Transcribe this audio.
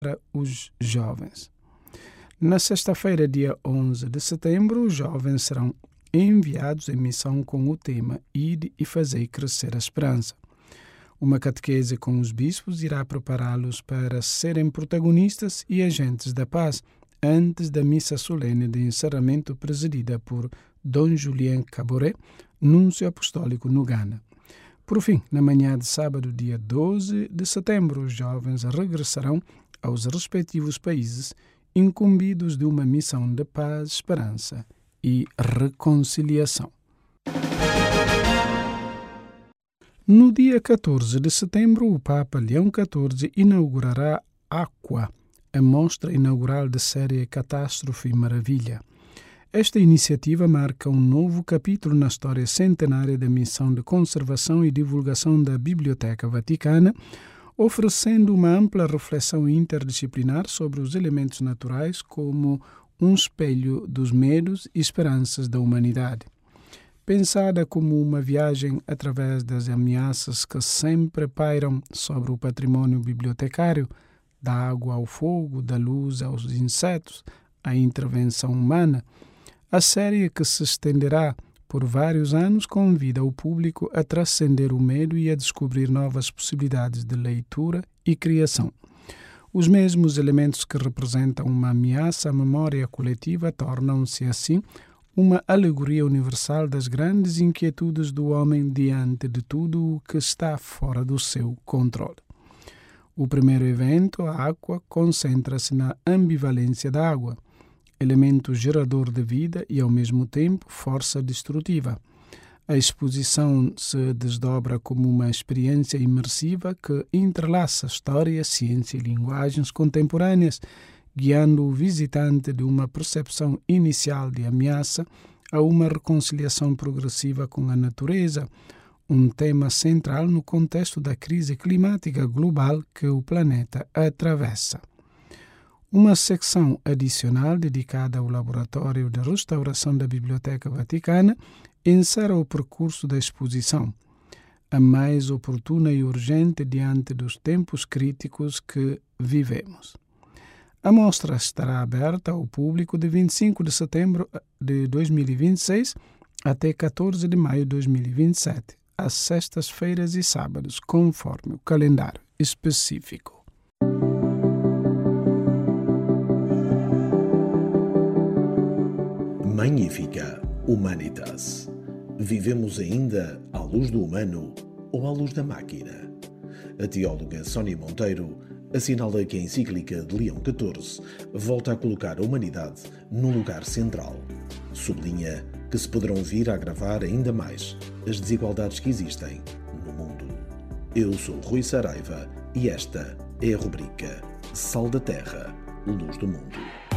para os jovens. Na sexta-feira, dia 11 de setembro, os jovens serão enviados em missão com o tema Ide e Fazei Crescer a Esperança. Uma catequese com os bispos irá prepará-los para serem protagonistas e agentes da paz antes da missa solene de encerramento presidida por Dom Julien Caboret, núncio apostólico no Ghana. Por fim, na manhã de sábado, dia 12 de setembro, os jovens regressarão aos respectivos países incumbidos de uma missão de paz, esperança e reconciliação. No dia 14 de setembro, o Papa Leão XIV inaugurará Aqua, a mostra inaugural da série Catástrofe e Maravilha. Esta iniciativa marca um novo capítulo na história centenária da missão de conservação e divulgação da Biblioteca Vaticana, oferecendo uma ampla reflexão interdisciplinar sobre os elementos naturais como um espelho dos medos e esperanças da humanidade. Pensada como uma viagem através das ameaças que sempre pairam sobre o patrimônio bibliotecário, da água ao fogo, da luz aos insetos, à intervenção humana, a série, que se estenderá por vários anos, convida o público a transcender o medo e a descobrir novas possibilidades de leitura e criação. Os mesmos elementos que representam uma ameaça à memória coletiva tornam-se, assim, uma alegoria universal das grandes inquietudes do homem diante de tudo o que está fora do seu controle. O primeiro evento, a Aqua, concentra-se na ambivalência da água, elemento gerador de vida e, ao mesmo tempo, força destrutiva. A exposição se desdobra como uma experiência imersiva que entrelaça história, ciência e linguagens contemporâneas, guiando o visitante de uma percepção inicial de ameaça a uma reconciliação progressiva com a natureza, um tema central no contexto da crise climática global que o planeta atravessa. Uma secção adicional dedicada ao Laboratório de Restauração da Biblioteca Vaticana encerra o percurso da exposição, a mais oportuna e urgente diante dos tempos críticos que vivemos. A mostra estará aberta ao público de 25 de setembro de 2026 até 14 de maio de 2027, às sextas-feiras e sábados, conforme o calendário específico. Magnífica Humanitas. Vivemos ainda à luz do humano ou à luz da máquina? A teóloga Sónia Monteiro assinala que a encíclica de Leão XIV volta a colocar a humanidade num lugar central. Sublinha que se poderão vir a agravar ainda mais as desigualdades que existem no mundo. Eu sou Rui Saraiva e esta é a rubrica Sal da Terra, Luz do Mundo.